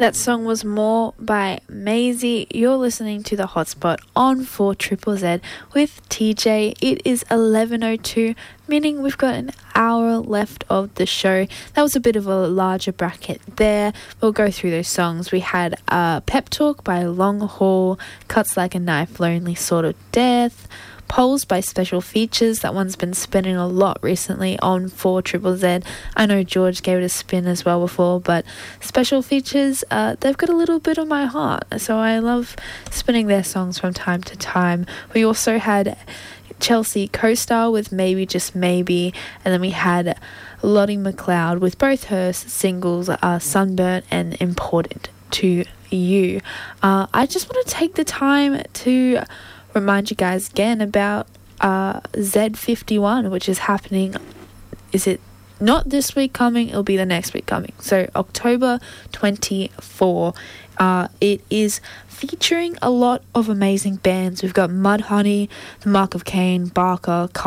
That song was More by Maisie. You're listening to The Hotspot on 4ZZZ with TJ. It is 11:02, meaning we've got an hour left of the show. That was a bit of a larger bracket there. We'll go through those songs. We had Pep Talk by Long Haul, Cuts Like a Knife, Lonely Sort of Death, Polls by Special Features. That one's been spinning a lot recently on 4ZZZ. I know George gave it a spin as well before, but Special Features, they've got a little bit of my heart, so I love spinning their songs from time to time. We also had Chelsea Co-Star with Maybe Just Maybe, and then we had Lottie McLeod with both her singles, Sunburnt and Important to You. I just want to take the time to remind you guys again about Z51, which is happening. Is it not this week coming? It'll be the next week coming. So October 24. It is featuring a lot of amazing bands. We've got Mudhoney, The Mark of Cain, Barker,